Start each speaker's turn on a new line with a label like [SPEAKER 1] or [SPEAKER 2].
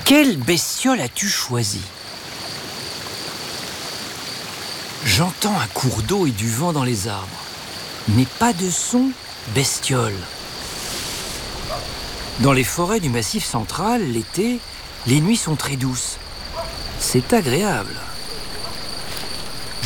[SPEAKER 1] Quelle bestiole as-tu choisi? J'entends un cours d'eau et du vent dans les arbres, mais pas de son, bestiole. Dans les forêts du Massif central, l'été, les nuits sont très douces. C'est agréable.